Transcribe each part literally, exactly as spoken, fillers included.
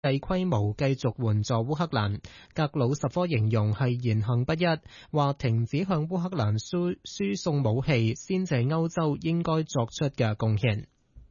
大規模繼續援助烏克蘭。格魯什科形容係言行不一，話停止向烏克蘭輸輸送武器先至係歐洲應該作出嘅貢獻。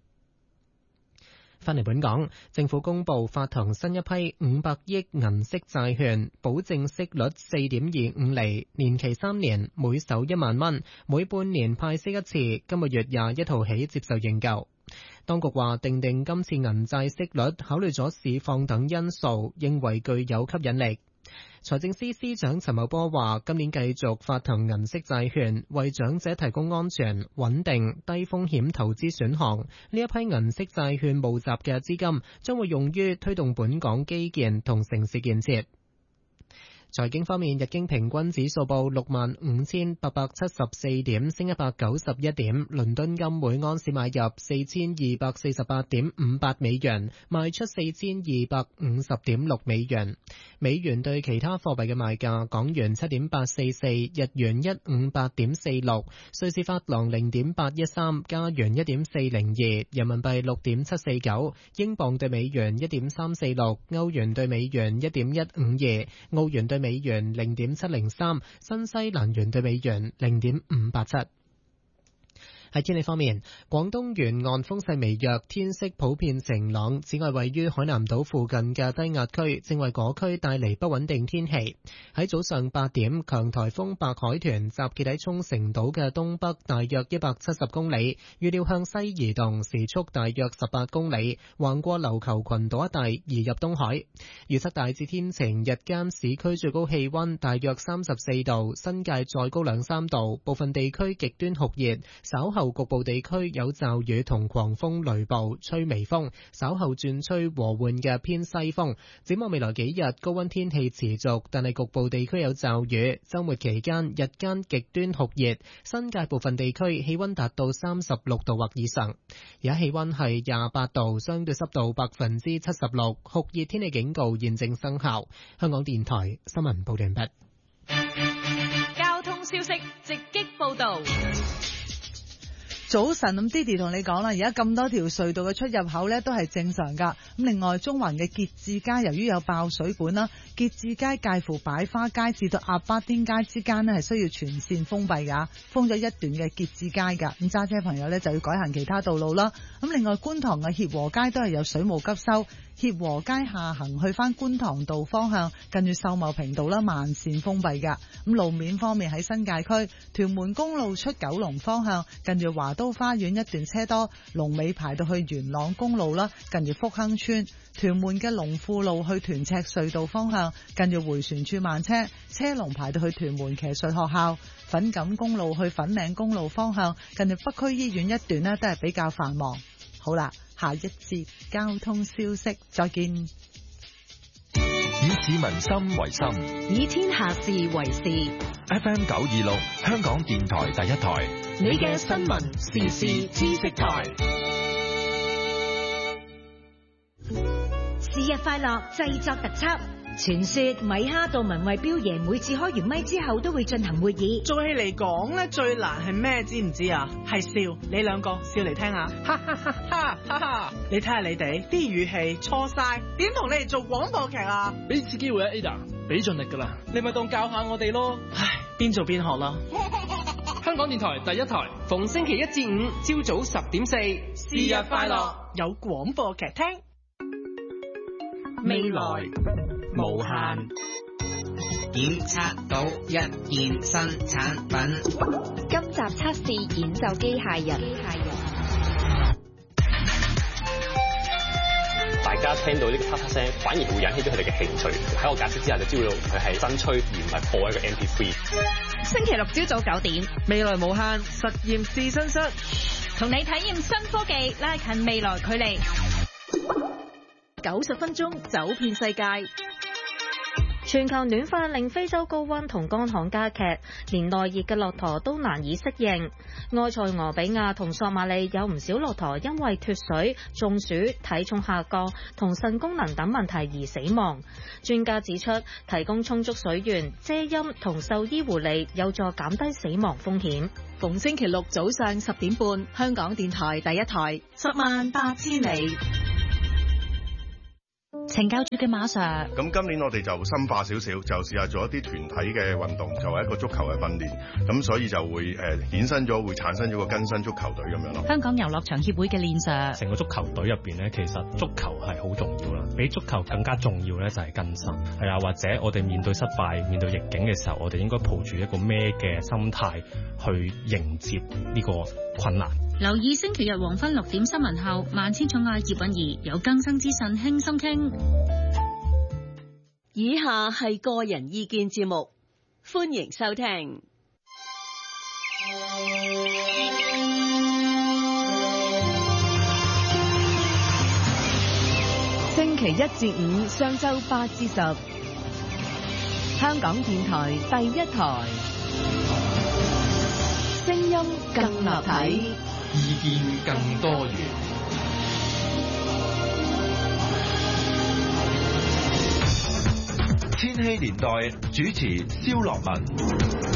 返嚟本港，政府公布發行新一批五百億銀色債券，保證息率四點二五厘，年期三年，每手一萬蚊，每半年派息一次。今個月廿一號起接受認購。當局話訂定今次銀債息率，考慮咗市況等因素，認為具有吸引力。財政司司長陳茂波話，今年繼續發行銀色債券，為長者提供安全、穩定、低風險投資選項。呢一批銀色債券募集嘅資金將會用於推動本港基建同城市建設。財經方面，日經平均指數報六萬五千八百七十四點，升一百九十一點。倫敦金每安士買入四千二百四十八點五八美元，賣出四千二百五十點六美元。美元對其他貨幣嘅賣價：港元七點八四四，日元一五八點四六，瑞士法郎零點八一三，加元一點四零二，人民幣六點七四九，英鎊對美元一點三四六，歐元對美元一點一五二，澳元對美元零點七零三，新西蘭元對美元零點五八七。喺天氣方面，廣東沿岸風勢微弱，天色普遍晴朗。此外，位於海南島附近嘅低壓區正為嗰區帶嚟不穩定天氣。喺早上八點，強颱風白海豚集結喺沖繩島嘅東北大約一百七十公里，預料向西移動，時速大約十八公里，橫過琉球群島一帶移入東海。預測大致天晴，日間市區最高氣溫大約三十四度，新界再高兩三度，部分地區極端酷熱，稍後局部地區有驟雨同狂風雷暴，吹微風，稍後轉吹和緩嘅偏西風。展望未來幾日，高溫天氣持續，但係局部地區有驟雨。週末期間日間極端酷熱，新界部分地區氣溫達到三十六度或以上。而家氣溫係廿八度，相對濕度百分之七十六，酷熱天氣警告現正生效。香港電台新聞報道完畢。 交通消息直擊報道。 早晨，咁 Didi 同你講啦，而家咁多條隧道嘅出入口呢都係正常噶。咁另外，中環嘅結志街由於有爆水管啦，結志街介乎擺花街至到鴨巴甸街之間呢係需要全線封閉噶，封咗一段嘅結志街噶。咁揸車朋友呢就要改行其他道路啦。咁另外，觀塘嘅協和街都係有水務急修。協和街下行去翻觀塘道方向，近住秀茂坪道啦，慢線封閉噶。咁路面方面喺新界區屯門公路出九龍方向，近住華都花園一段車多，龍尾排到去元朗公路啦，近住福亨村。屯門嘅龍富路去屯赤隧道方向，近住回旋處慢車，車龍排到去屯門騎術學校。粉錦公路去粉嶺公路方向，近住北區醫院一段呢都係比較繁忙。好啦，下一節交通消息，再見。 以市民心為心， 以天下事為事。 F M 九二六，香港電台第一台， 你嘅新聞時事知識台。是日快樂製作特輯。傳說米哈杜文慧彪爺每次開完咪之後都會進行會議。 做戲嚟講咧，最難係咩？知唔知啊？係笑。你兩個笑嚟聽下，哈哈哈哈哈哈！你睇下你哋啲語氣錯晒，點同你哋做廣播劇啊？ 俾次機會啊 Ada， 俾盡力噶啦，你咪當教下我哋咯。 唉，邊做邊學啦。 香港電台第一台，逢星期一至五朝早十點四，是日快樂， 有廣播劇聽。 未來無限檢測到一件新產品。 今集測試演奏機械人。機械人大家聽到呢個啪啪聲，反而會引起咗佢哋嘅興趣。喺我解釋之下，就知道佢係真吹而唔係破一個 M P 三。 星期六朝早九點， 未來無限實驗試身室， 同你體驗新科技，拉近未來距離。九十分鐘走遍世界。全球暖化令非洲高溫同乾旱加劇，連耐熱嘅駱駝都難以適應。埃塞俄比亞同索馬里有唔少駱駝因為脫水、中暑、體重下降同腎功能等問題而死亡。專家指出，提供充足水源、遮陰同獸醫護理有助減低死亡風險。逢星期六早上十點半，香港電台第一台，十萬八千里。 懲教處嘅馬 Sir。 咁今年我哋就深化少少，就試下做一啲團體嘅運動，就係一個足球嘅訓練。咁所以就會誒衍生咗，會產生咗個更新足球隊咁樣咯。 香港遊樂場協會嘅練 Sir。 成個足球隊入邊咧，其實足球係好重要啦，比足球更加重要咧就係更新。係啊，或者我哋面對失敗、面對逆境嘅時候，我哋應該抱住一個咩嘅心態去迎接呢個困難。 留意星期日黃昏六點新聞後，萬千寵愛葉韻儀有更新資訊輕鬆傾。 以下係個人意見節目，歡迎收聽。星期一至五上晝八至十，香港電台第一台，聲音更立體， 意見更多元。 千禧年代主持蕭樂文。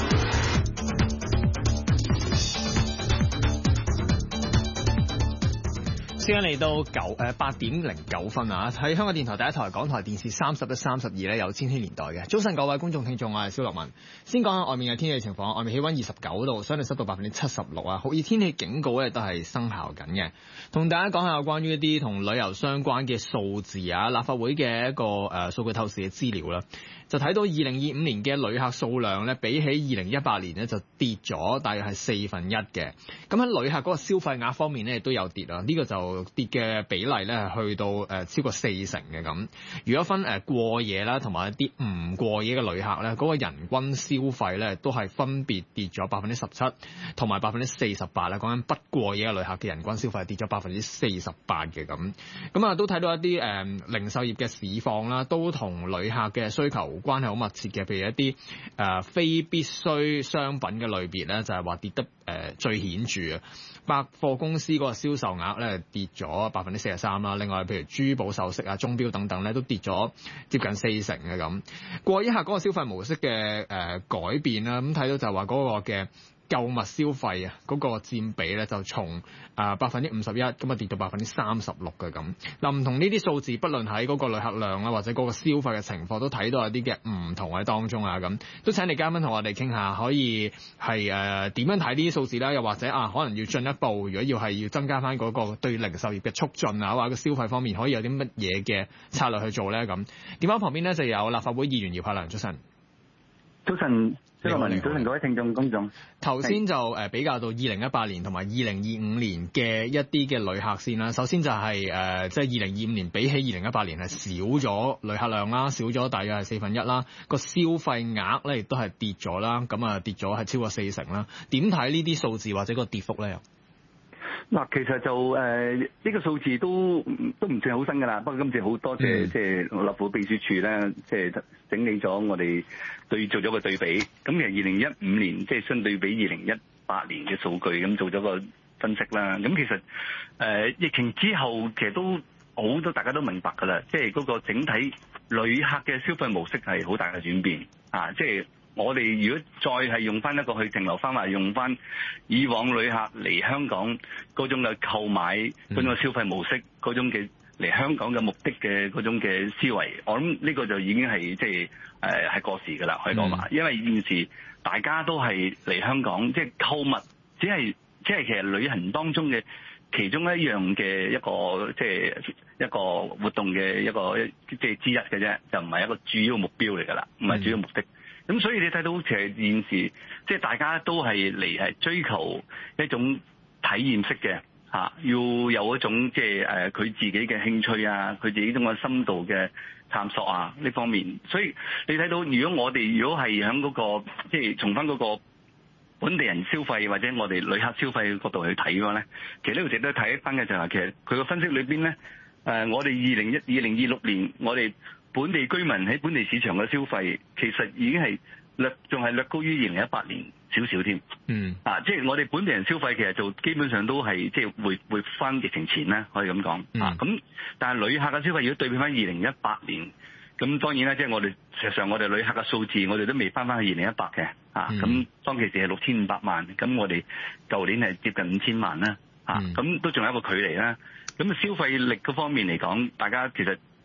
時間嚟到九誒八點零九分啊！喺香港電台第一台、港台電視三十一、三十二咧有千禧年代嘅。早晨各位觀眾聽眾，我係蕭樂文。先講下外面嘅天氣情況，外面氣溫二十九度，相對濕度百分之七十六啊，酷熱天氣警告咧都係生效緊嘅。同大家講下有關於一啲同旅遊相關嘅數字啊，立法會嘅一個誒數據透視嘅資料啦。就睇到二零二五年嘅旅客數量咧，比起二零一八年咧就跌咗，大約係四分一嘅。咁喺旅客嗰個消費額方面咧，都有跌啊。呢、這個就跌嘅比例咧係去到誒超過四成嘅咁。如果分誒過夜啦，同埋一啲唔過夜嘅旅客咧，嗰、那個人均消費咧都係分別跌咗百分之十七同埋百分之四十八啦。講緊不過夜嘅旅客嘅人均消費跌咗百分之四十八嘅咁。咁啊都睇到一啲誒、呃、零售業嘅市況啦，都同旅客嘅需求關係好密切嘅，譬如一啲誒、呃、非必需商品嘅類別咧，就係、是、話跌得誒、呃、最顯著啊！百貨公司嗰個銷售額咧跌咗百分之四十三啦，另外譬如珠寶首飾啊、鐘錶等等咧都跌咗接近四成嘅咁。過一下嗰個消費模式嘅誒、呃、改變啦，咁睇到就係話嗰個嘅購物消費啊，嗰個佔比咧就從啊百分之五十一咁啊跌到百分之三十六嘅咁。嗱，唔同呢啲數字，不論喺嗰個旅客量啦，或者嗰個消費嘅情況，都睇到有啲嘅唔同喺當中啊咁。都請你嘉賓同我哋傾下，可以係誒點樣睇呢啲數字啦？又或者啊，可能要進一步，如果要係要增加翻嗰個對零售業嘅促進啊，或者個消費方面，可以有啲乜嘢嘅策略去做咧？咁電話旁邊呢，就有立法會議員姚柏良，早晨。 早晨。早晨，早晨各位聽眾公眾。 頭先就誒比較到二零一八年同埋二零二五年嘅一啲嘅旅客先啦。首先就係誒即係二零二五年比起二零一八年係少咗旅客量啦，少咗大約係四分一啦。個消費額咧亦都係跌咗啦，咁啊跌咗係超過四成啦。點睇呢啲數字或者個跌幅咧？ 嗱，其實就誒呢、呃這個數字都都唔算好新㗎啦。不過今次好多謝即係立法會秘書處咧，即、就、係、是、整理咗我哋對做咗個對比。咁其實二零一五年即係、就是、相對比二零一八年嘅數據咁做咗個分析啦。咁其實誒、呃、疫情之後其實都好多大家都明白㗎啦，即係嗰個整體旅客嘅消費模式係好大嘅轉變啊！即、就、係、是我哋如果再係用翻一個去停留翻，或用翻以往旅客嚟香港嗰種嘅購買嗰種嘅消費模式，嗰種嘅嚟香港嘅目的嘅嗰種嘅思維，我諗呢個就已經係即係誒係過時㗎啦，可以講話。因為現時大家都係嚟香港，即係購物，只係即係其實旅行當中嘅其中一樣嘅一個即係一個活動嘅一個即係之一嘅啫，就唔係一個主要目標嚟㗎啦，唔係主要目的。咁所以你睇到其實現時即係大家都係嚟係追求一種體驗式嘅嚇，要有一種即係誒佢自己嘅興趣啊，佢自己種嘅深度嘅探索啊呢方面。所以你睇到如果我哋如果係喺嗰個即係從翻嗰個本地人消費或者我哋旅客消費角度去睇嘅話咧，其實呢度值得睇翻嘅就係其實佢個分析裏邊咧誒，我哋二零一二零二六年我哋本地居民喺本地市場嘅消費，其實已經係略仲係略高於二零一八年少少添。嗯，啊，即係我哋本地人消費其實就基本上都係即係回回翻疫情前啦，可以咁講。嗯、啊，咁但係旅客嘅消費如果對比翻二零一八年，咁當然啦，即係我哋事實上我哋旅客嘅數字，我哋都未翻翻去二零一八嘅。啊，咁、嗯、當其時係六千五百萬，咁我哋舊年係接近五千萬啦。啊，咁、嗯、都仲有一個距離啦。咁消費力嗰方面嚟講，大家其實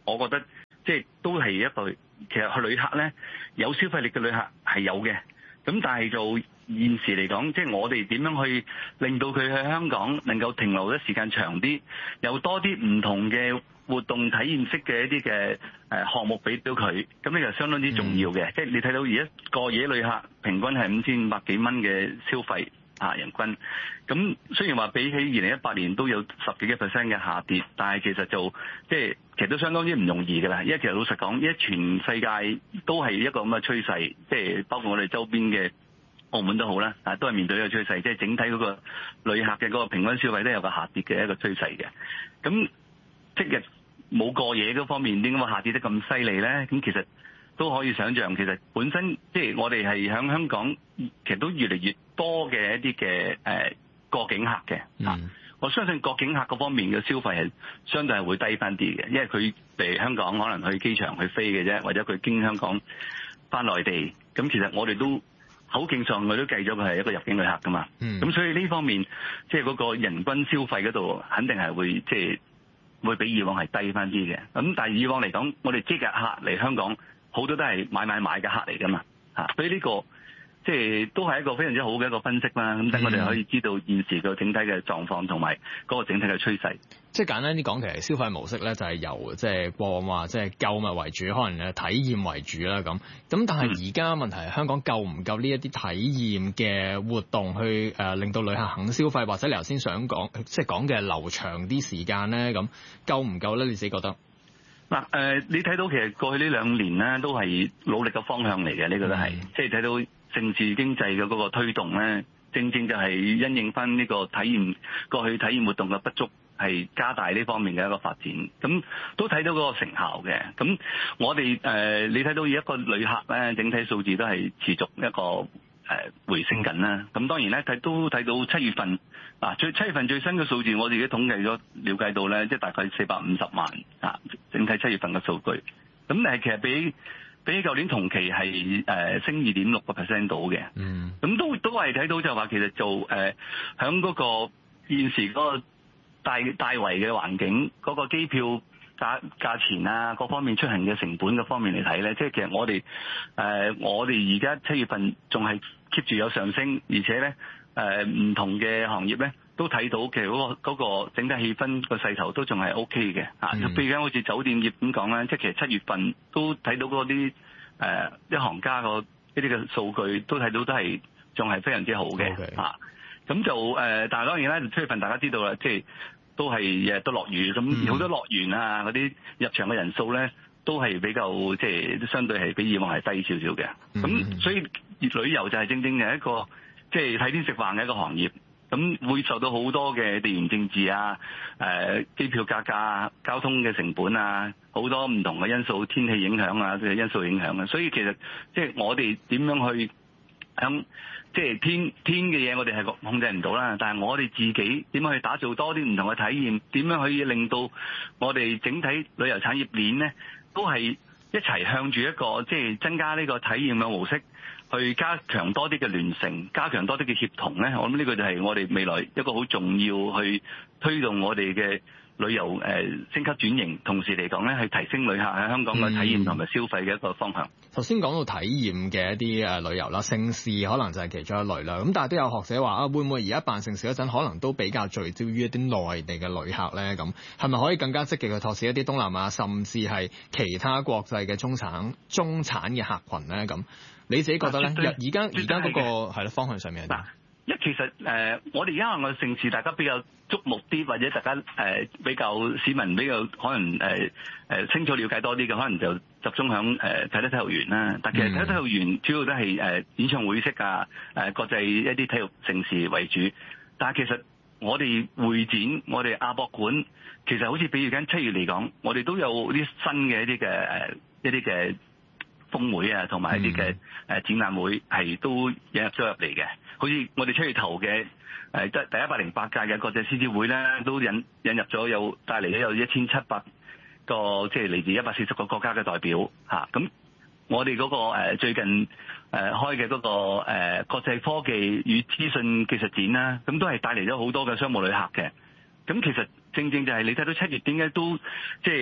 我覺得即係都係一個其實旅客咧有消費力嘅旅客係有嘅，咁但係就現時嚟講，即係我哋點樣去令到佢喺香港能夠停留得時間長啲，有多啲唔同嘅活動體驗式嘅一啲嘅誒項目俾到佢，咁呢個相當之重要嘅。即係、嗯、你睇到而家過夜旅客平均係五千五百幾蚊嘅消費啊人均，咁雖然話比起二零一八年都有十幾個 percent 嘅下跌，但係其實就即係其實都相當之唔容易㗎啦。因為其實老實講，因為全世界都係一個咁嘅趨勢，即係包括我哋周邊嘅澳門都好啦，啊都係面對呢個趨勢，即係整體嗰個旅客嘅嗰個平均消費都有個下跌嘅一個趨勢嘅。咁即日冇過夜嗰方面點解會下跌得咁犀利咧？咁其實都可以想像，其實本身即係我哋係喺香港，其實都越嚟越多嘅一啲嘅誒過境客嘅。嗯，我相信過境客嗰方面嘅消費係相對係會低翻啲嘅，因為佢嚟香港可能去機場去飛嘅啫，或者佢經香港翻內地。咁其實我哋都口徑上我都計咗佢係一個入境旅客噶嘛。嗯，咁所以呢方面即係嗰個人均消費嗰度肯定係會即係會比以往係低翻啲嘅。咁但係以往嚟講，我哋即日客嚟香港好多都係買買買嘅客嚟噶嘛。嚇，所以呢個即係都係一個非常之好嘅一個分析啦。咁等我哋可以知道現時個整體嘅狀況同埋嗰個整體嘅趨勢。 即係簡單啲講，其實消費模式咧就係由即係過往話即係購物為主，可能誒體驗為主啦咁。咁但係而家問題係香港夠唔夠呢一啲體驗嘅活動去誒、呃、令到旅客肯消費，或者你頭先想講即係講嘅留長啲時間咧，咁夠唔夠咧？你自己覺得？ 嗱誒、呃，你睇到其實過去呢兩年咧都係努力嘅方向嚟嘅，呢、這個都係、嗯、即係睇到政治經濟嘅嗰個推動咧，正正就係因應翻呢個體驗過去體驗活動嘅不足，係加大呢方面嘅一個發展，咁都睇到嗰個成效嘅。咁我哋誒、呃，你睇到一個旅客咧，整體數字都係持續一個誒、呃、回升緊啦。咁當然咧，睇都睇到七月份啊，最七月份最新嘅數字，我自己統計咗了解到咧，即係大概四百五十萬啊，整體七月份嘅數據。咁誒，其實比比起舊年同期係誒、呃、升二點六個 percent 到嘅。嗯。咁都都係睇到就話其實做誒響嗰個現時嗰個大大圍嘅環境，嗰、那個機票價價錢啊，各方面出行嘅成本嘅方面嚟睇咧，即係其實我哋誒、呃、我哋而家七月份仲係 keep 住有上升，而且咧誒唔同嘅行業咧都睇到其實嗰、那個嗰、那個整體氣氛個勢頭都仲係 O K 嘅啊。譬如好似酒店業咁講啦，即係其實七月份都睇到嗰啲誒一行家個一啲嘅數據都睇到都係仲係非常之好嘅。Okay. 啊。咁就誒、呃，但係當然啦，七月份大家知道啦，即係都係日日都落雨，咁好多樂園啊嗰啲入場嘅人數咧，都係比較即係相對係比以往係低少少嘅。咁、嗯、所以旅遊就係正正係一個即係睇天食飯嘅一個行業，咁會受到好多嘅地緣政治啊、誒、呃、機票價格啊、交通嘅成本啊，好多唔同嘅因素、天氣影響啊嘅因素影響啊。所以其實即係我哋點樣去響即係天天嘅嘢，我哋係控制唔到啦。但係我哋自己點樣去打造多啲唔同嘅體驗，點樣可以令到我哋整體旅遊產業鏈咧，都係一齊向住一個即係增加呢個體驗嘅模式，去加強多啲嘅聯乘，加強多啲嘅協同咧。我諗呢個就係我哋未來一個好重要去推動我哋嘅旅遊誒、呃、升級轉型，同時嚟講咧係提升旅客喺香港嘅體驗同埋消費嘅一個方向。 頭先講到體驗嘅一啲誒旅遊啦，盛事可能就係其中一類啦。咁但係都有學者話啊，會唔會而家辦盛事嗰陣，可能都比較聚焦於一啲內地嘅旅客咧？咁係咪可以更加積極去拓展一啲東南亞，甚至係其他國際嘅中產中產嘅客群咧？咁你自己覺得咧？而家而家嗰個係咯方向上面係點？ 一其實誒、呃，我哋而家嘅盛事，大家比較矚目啲，或者大家誒、呃、比較市民比較可能誒誒、呃、清楚了解多啲嘅，可能就集中響誒啟德體育園啦。但其實啟德體育園主要都係誒、呃、演唱會式啊，誒、呃、國際一啲體育盛事為主。但係其實我哋會展、我哋亞博館，其實好似比如緊七月嚟講，我哋都有啲新嘅一啲嘅誒一啲嘅峰會啊，同埋一啲嘅誒展覽會係都引入咗入嚟嘅。好似我哋七月頭嘅誒第第一百零八屆嘅國際獅子會咧，都引引入咗有帶嚟咗有一千七百個即係嚟自一百四十個國家嘅代表嚇。咁、啊、我哋嗰、那個、呃、最近誒、呃、開嘅嗰、那個誒、呃、國際科技與資訊技術展啦，咁都係帶嚟咗好多嘅商務旅客嘅。咁其實正正就係你睇到七月點解都即係誒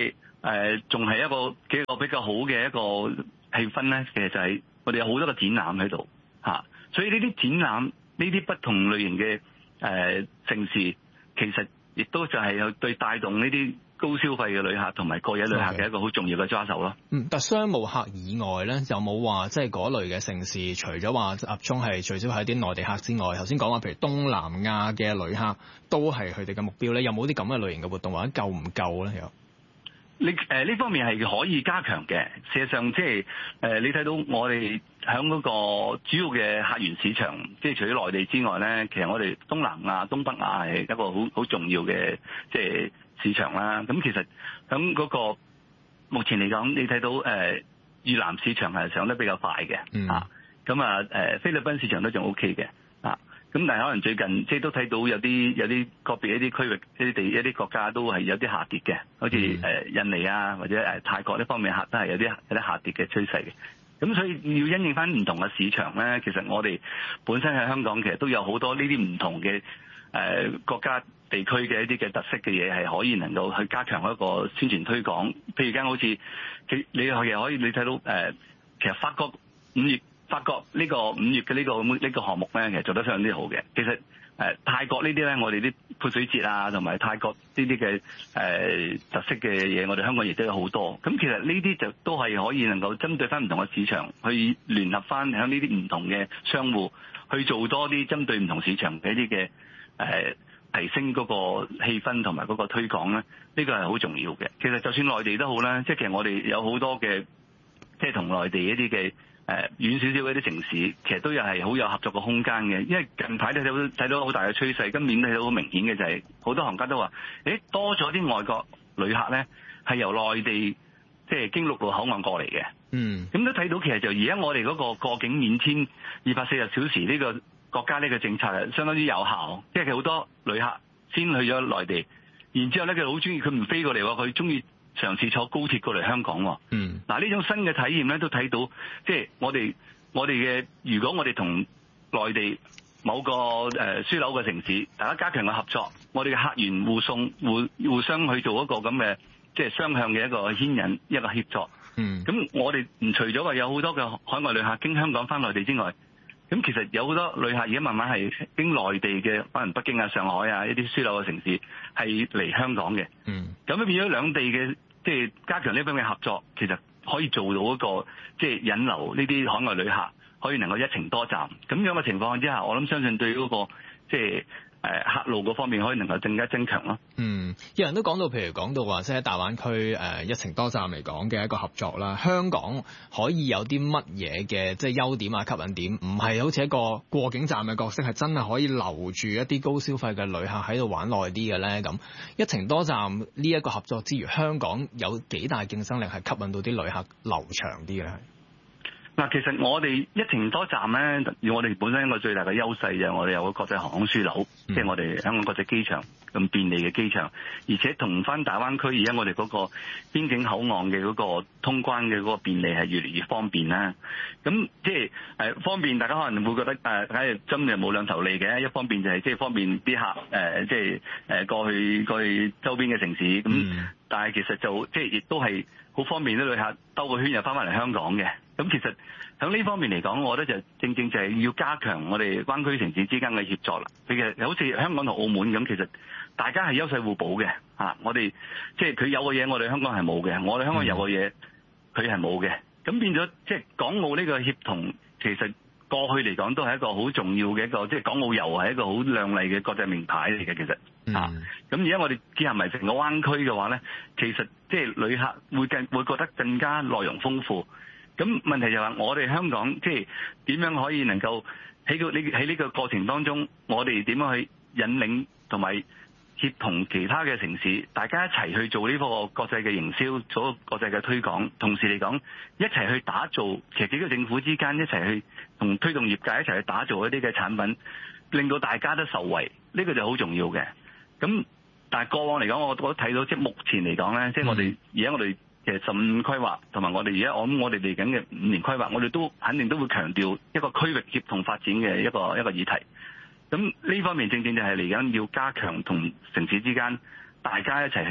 誒仲係一個幾個比較好嘅一個氣氛咧，其實就係我哋有好多個展覽喺度嚇，所以呢啲展覽呢啲不同類型嘅誒、呃、城市，其實亦都就係有對帶動呢啲高消費嘅旅客同埋過夜旅客嘅一個好重要嘅抓手咯。 嗯，但商務客以外咧，有冇話即係嗰類嘅城市，除咗話集中係聚焦喺啲內地客之外，頭先講話譬如東南亞嘅旅客都係佢哋嘅目標咧，有冇啲咁嘅類型嘅活動，或者夠唔夠咧？有？ 你誒呢方面係可以加強嘅。事實上，即係誒你睇到我哋喺嗰個主要嘅客源市場，即係除咗內地之外咧，其實我哋東南亞、東北亞係一個好好重要嘅即係市場啦。咁其實喺嗰個目前嚟講，你睇到誒越南市場係上得比較快嘅，嗯、啊，咁啊誒菲律賓市場都仲 O K 嘅，啊。咁但係可能最近即係都睇到有啲有啲個別一啲區域一啲地一啲國家都係有啲下跌嘅，好似誒印尼啊或者誒泰國呢方面客都係有啲有啲下跌嘅趨勢嘅。咁所以要因應翻唔同嘅市場咧，其實我哋本身喺香港其實都有好多呢啲唔同嘅誒國家地區嘅一啲嘅特色嘅嘢係可以能夠去加強一個宣傳推廣。譬如而家好似你你其實可以你睇到誒，其實法國五月。法國呢個五月嘅呢個呢個項目咧，其實做得非常之好嘅。其實誒、呃、泰國呢啲咧，我哋啲潑水節啊，同埋泰國呢啲嘅誒特色嘅嘢，我哋香港亦都有好多。咁其實呢啲就都係可以能夠針對翻唔同嘅市場，去聯合翻喺呢啲唔同嘅商戶去做多啲針對唔同市場嘅一啲嘅誒提升嗰個氣氛同埋嗰個推廣咧，呢個係好重要嘅。其實就算內地都好啦，即係其實我哋有好多嘅即係同內地一啲嘅。誒遠少少嘅啲城市，其實都有係好有合作嘅空間嘅，因為近排都睇到睇到好大嘅趨勢，今年睇到好明顯嘅就係、是、好多行家都話，誒多咗啲外國旅客咧係由內地即係、就是、經陸路口岸過嚟嘅，嗯，咁都睇到其實就而家我哋嗰個過境免簽二百四十小時呢個國家呢個政策係相當之有效，即係佢好多旅客先去咗內地，然之後咧佢好中意佢唔飛過嚟喎，佢中意嘗試坐高鐵過嚟香港喎，嗯，嗱呢種新嘅體驗咧，都睇到，即係我哋我哋嘅，如果我哋同內地某個誒樞紐嘅城市，大家加強嘅合作，我哋嘅客源互送互互相去做一個咁嘅，即係雙向嘅一個牽引一個協作，嗯，咁我哋唔除咗話有好多嘅海外旅客經香港返內地之外，咁其實有好多旅客而家慢慢係經內地嘅，可能北京啊、上海啊一啲樞紐嘅城市係嚟香港嘅，嗯，咁變咗兩地嘅。即係加強呢方面嘅合作，其實可以做到一個即係引流呢啲海外旅客，可以能夠一程多站咁樣嘅情況之下，我諗相信對嗰個即係誒客路嗰方面可以能夠更加增強咯。嗯， 有人都講到，譬如講到話即係喺大灣區誒一程多站嚟講嘅一個合作啦，香港可以有啲乜嘢嘅即係優點啊、吸引點，唔係好似一個過境站嘅角色，係真係可以留住一啲高消費嘅旅客喺度玩耐啲嘅咧。咁一程多站呢一個合作之餘，香港有幾大競爭力係吸引到啲旅客留長啲嘅咧？ 嗱，其實我哋一程多站咧，我哋本身一個最大嘅優勢就係我哋有個國際航空樞紐，即係、嗯、我哋香港國際機場咁便利嘅機場，而且同翻大灣區而家我哋嗰個邊境口岸嘅嗰個通關嘅嗰個便利係越嚟越方便啦。咁即係誒方便，大家可能會覺得誒，梗係針又冇兩頭利嘅。一方面就係即係方便啲客誒，即係誒過去過去周邊嘅城市咁，嗯、但係其實就即係亦都係好方便啲旅客兜個圈又翻返嚟香港嘅。咁其實喺呢方面嚟講，我覺得就正正就係要加強我哋灣區城市之間嘅協作啦。其實好似香港同澳門咁，其實大家係優勢互補嘅嚇。我哋即係佢有嘅嘢，我哋香港係冇嘅；我哋香港有嘅嘢，佢係冇嘅。咁變咗即係港澳呢個協同，其實過去嚟講都係一個好重要嘅一個，即係港澳遊係一個好亮麗嘅國際名牌嚟嘅。其實嚇，咁而家我哋結合埋成個灣區嘅話咧，其實即係旅客會更會覺得更加內容豐富。咁問題就係話，我哋香港即係點樣可以能夠喺個呢喺呢個過程當中，我哋點樣去引領同埋協同其他嘅城市，大家一齊去做呢個國際嘅營銷，做個國際嘅推廣，同時嚟講一齊去打造，其實幾個政府之間一齊去同推動業界一齊去打造一啲嘅產品，令到大家都受惠，呢個就好重要嘅。咁但係過往嚟講，我我都睇到即係目前嚟講咧，即係我哋而家我哋。其實十五規劃同埋我哋而家我諗我哋嚟緊嘅五年規劃，我哋都肯定都會強調一個區域協同發展嘅一個一個議題。咁呢方面正正就係嚟緊要加強同城市之間大家一齊去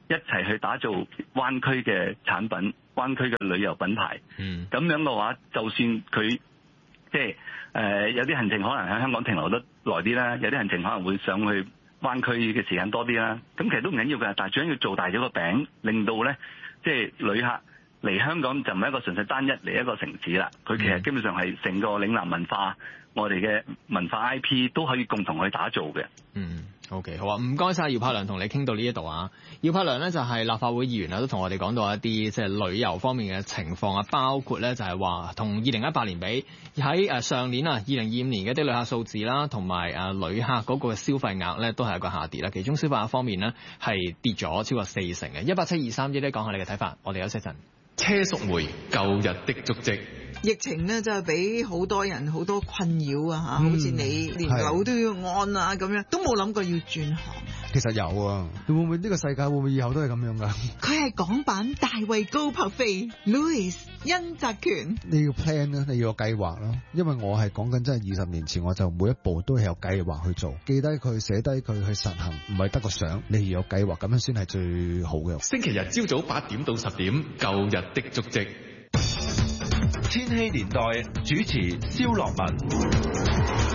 一齊去打造灣區嘅產品、灣區嘅旅遊品牌。 嗯， 咁樣嘅話，就算佢即係誒有啲行程可能喺香港停留得耐啲啦，有啲行程可能會上去灣區嘅時間多啲啦。咁其實都唔緊要㗎，但係最緊要做大咗個餅，令到咧即係旅客嚟香港就唔係一個純粹單一嚟一個城市啦。佢其實基本上係成個嶺南文化，我哋嘅文化 I P 都可以共同去打造嘅。 嗯。O.K. 好啊，唔該晒姚柏良，同你傾到呢一度啊。姚柏良呢就係立法會議員啊，都同我哋講到一啲即係旅遊方面嘅情況啊，包括咧就係話同二零一八年比，喺誒上年啊二零二五年嘅啲旅客數字啦，同埋誒旅客嗰個消費額咧都係一個下跌啦。其中消費額方面呢係跌咗超過四成嘅。一八七二三一咧講下你嘅睇法，我哋休息陣。 車淑梅舊日的足跡。 疫情咧就係俾好多人好多困擾啊嚇，好似你連樓都要按啊咁樣，都冇諗過要轉行。 其實有啊，會唔會呢個世界會唔會以後都係咁樣㗎？ 佢係港版大衛高柏飛 Louis 殷澤權。 你要 plan 咧，你要有計劃咯。因為我係講緊真係二十年前，我就每一步都係有計劃去做，記低佢，寫低佢去實行，唔係得個想，你要有計劃，咁樣先係最好嘅。 星期日朝早八點到十點，舊日的足跡。千禧年代主持蕭樂文。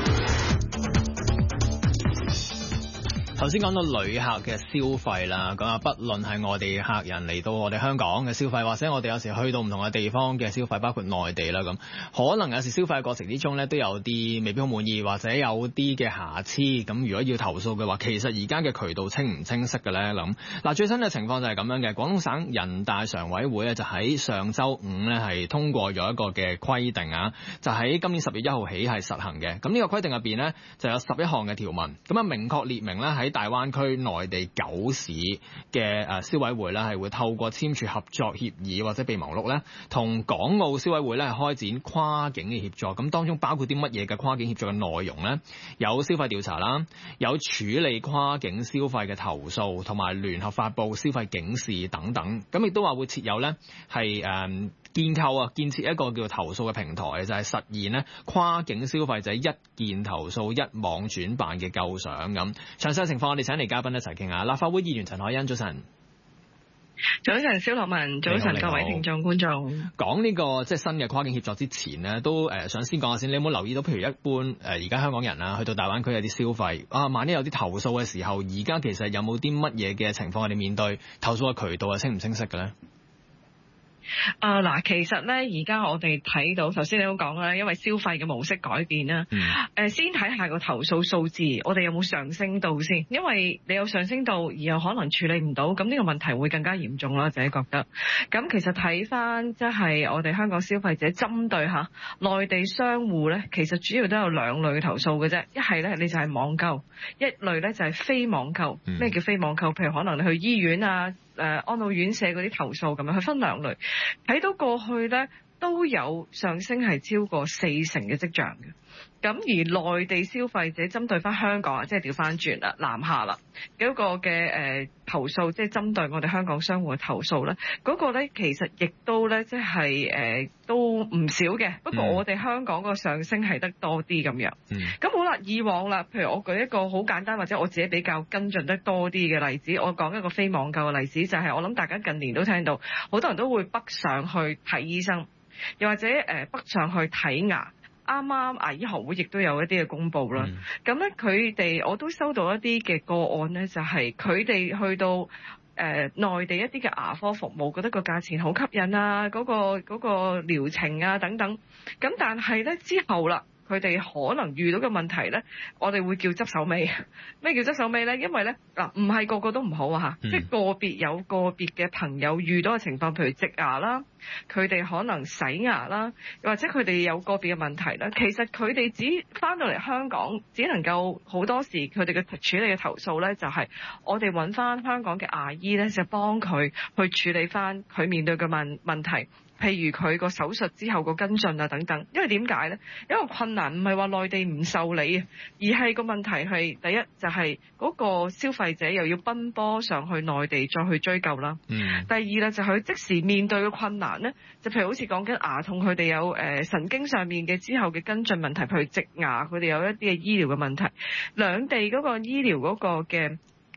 頭先講到旅客嘅消費啦，咁啊，不論係外地客人嚟到我哋香港嘅消費，或者我哋有時去到唔同嘅地方嘅消費，包括內地啦，咁可能有時消費嘅過程之中咧，都有啲未必好滿意，或者有啲嘅瑕疵。咁如果要投訴嘅話，其實而家嘅渠道清唔清晰嘅咧？咁嗱，最新嘅情況就係咁樣嘅。廣東省人大常委會咧就喺上週五咧係通過咗一個嘅規定啊，就喺今年十月一號起係實行嘅。咁呢個規定入邊咧就有十一項嘅條文，咁啊明確列明咧喺大灣區內地九市嘅誒消委會咧係會透過簽署合作協議或者備忘錄咧，同港澳消委會咧係開展跨境嘅協作。咁當中包括啲乜嘢嘅跨境協作嘅內容咧？有消費調查啦，有處理跨境消費嘅投訴，同埋聯合發布消費警示等等。咁亦都話會設有咧係誒建構啊，建設一個叫投訴嘅平台，就係、是、實現咧跨境消費者一件投訴一網轉辦嘅構想咁。詳細情況我哋請嚟嘉賓一齊傾下。立法會議員陳凱欣，早晨。 早晨，蕭樂文，早晨各位聽眾觀眾。 講呢、這個即係新嘅跨境協作之前呢，都誒、呃、想先講下先。你有冇留意到，譬如一般誒而家香港人啊，去到大灣區有啲消費啊，萬一有啲投訴嘅時候，而家其實有冇啲乜嘢嘅情況我哋面對投訴嘅渠道係清唔清晰嘅咧？ 啊嗱，其實咧，而家我哋睇到，頭先你都講啦，因為消費嘅模式改變啦。嗯。誒，先睇下個投訴數字，我哋有冇上升到先？因為你有上升到，而又可能處理唔到，咁呢個問題會更加嚴重啦。自己覺得。咁其實睇翻即係我哋香港消費者針對下內地商戶咧，其實主要都有兩類投訴嘅啫。一係咧，你就係網購；一類咧就係非網購。咩叫非網購？譬如可能你去醫院啊。誒、呃、安老院舍嗰啲投訴咁樣，佢分兩類，睇到過去咧都有上升係超過四成嘅跡象嘅。咁而內地消費者針對翻香港啊，即係調翻轉啦，南下啦，嗰、那個嘅誒、呃、投訴，即係針對我哋香港商戶嘅投訴咧，嗰、那個咧其實亦都咧即係誒都唔少嘅。不過我哋香港個上升係得多啲咁樣。嗯。咁好啦，以往啦，譬如我舉一個好簡單或者我自己比較跟進得多啲嘅例子，我講一個非網購嘅例子，就係、是、我諗大家近年都聽到，好多人都會北上去睇醫生，又或者誒、呃、北上去睇牙。啱啱牙醫學會亦都有一啲嘅公佈啦，咁咧佢哋我都收到一啲嘅個案咧，就係佢哋去到誒、呃、內地一啲嘅牙科服務，覺得個價錢好吸引啊，嗰、嗰個嗰、嗰個療程啊等等，咁但係咧之後啦。佢哋可能遇到嘅問題咧，我哋會叫執手尾。咩叫執手尾咧？因為咧嗱，唔係個個都唔好啊嚇，即係個別有個別嘅朋友遇到嘅情況，譬如植牙啦，佢哋可能洗牙啦，或者佢哋有個別嘅問題啦。其實佢哋只翻到嚟香港，只能夠好多時佢哋嘅處理嘅投訴咧，就係我哋揾翻香港嘅牙醫咧，就幫佢去處理翻佢面對嘅問問題。譬如佢個手術之後個跟進啊等等，因為點解呢？因為困難唔係話內地唔受理啊，而係個問題係第一就係嗰個消費者又要奔波上去內地再去追究啦。嗯。第二咧就係佢即時面對嘅困難呢，就譬如好似講緊牙痛，佢哋有誒神經上面嘅之後嘅跟進問題，譬如植牙，佢哋有一啲嘅醫療嘅問題，兩地嗰個醫療嗰個嘅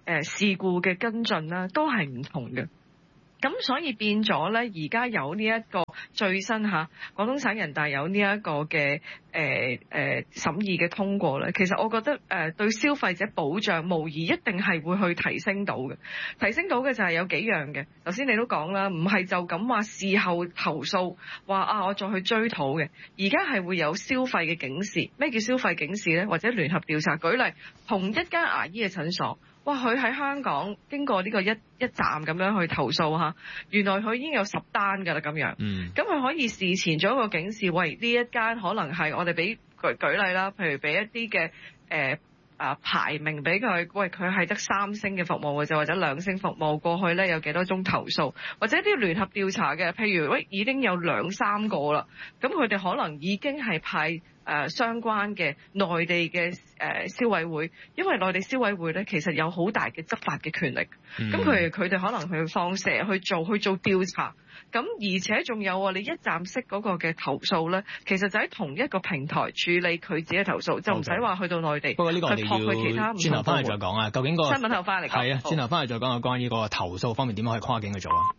誒事故嘅跟進啦，都係唔同嘅。咁所以變咗咧，而家有呢一個最新嚇廣東省人大有呢一個嘅誒誒審議嘅通過咧，其實我覺得誒、呃、對消費者保障無疑一定係會去提升到嘅。提升到嘅就係有幾樣嘅。頭先你都講啦，唔係就咁話事後投訴話啊，我再去追討嘅。而家係會有消費嘅警示。咩叫消費警示咧？或者聯合調查。舉例，同一間牙醫嘅診所。哇！佢喺香港經過呢個一一站咁樣去投訴嚇，原來佢已經有十單㗎啦咁樣。嗯。咁佢可以事前做一個警示，喂，呢一間可能係我哋俾舉舉例啦，譬如俾一啲嘅誒啊排名俾佢，喂，佢係得三星嘅服務嘅啫，或者兩星服務，過去咧有幾多宗投訴，或者啲聯合調查嘅，譬如喂已經有兩三個啦，咁佢哋可能已經係派。誒、呃、相關嘅內地嘅誒、呃、消委會，因為內地消委會咧其實有好大嘅執法嘅權力，咁佢佢哋可能去放蛇去做去做調查，咁而且仲有啊，你一站式嗰個嘅投訴咧，其實就喺同一個平台處理佢自己嘅投訴， okay. 就唔使話去到內地。不過呢個我哋要轉頭翻嚟再講啊，究竟個新聞後翻嚟講， 係啊，轉頭翻嚟再講啊，關於嗰個投訴方面點樣可以跨境去做啊？